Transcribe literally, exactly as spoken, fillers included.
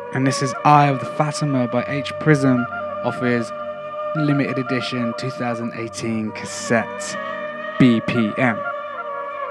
And this is Eye of the Fatima by H Prism off his limited edition twenty eighteen cassette B P M.